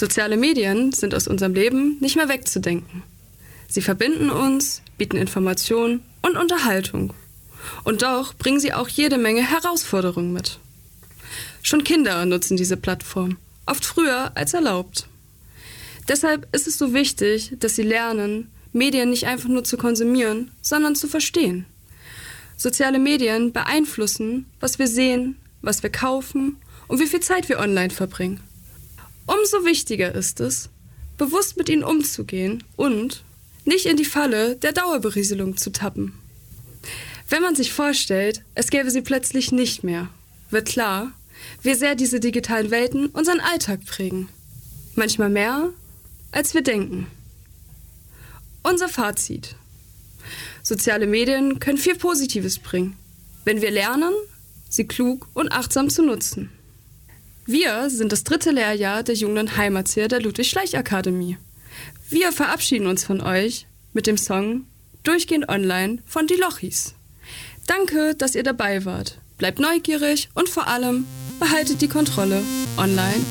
Soziale Medien sind aus unserem Leben nicht mehr wegzudenken. Sie verbinden uns, bieten Information und Unterhaltung. Und doch bringen sie auch jede Menge Herausforderungen mit. Schon Kinder nutzen diese Plattform, oft früher als erlaubt. Deshalb ist es so wichtig, dass sie lernen, Medien nicht einfach nur zu konsumieren, sondern zu verstehen. Soziale Medien beeinflussen, was wir sehen, was wir kaufen und wie viel Zeit wir online verbringen. Umso wichtiger ist es, bewusst mit ihnen umzugehen und nicht in die Falle der Dauerberieselung zu tappen. Wenn man sich vorstellt, es gäbe sie plötzlich nicht mehr, wird klar, wie sehr diese digitalen Welten unseren Alltag prägen. Manchmal mehr, als wir denken. Unser Fazit: Soziale Medien können viel Positives bringen, wenn wir lernen, sie klug und achtsam zu nutzen. Wir sind das 3. Lehrjahr der Jugend- und Heimatseher der Ludwig-Schleich-Akademie. Wir verabschieden uns von euch mit dem Song Durchgehend Online von Die Lochis. Danke, dass ihr dabei wart. Bleibt neugierig und vor allem behaltet die Kontrolle online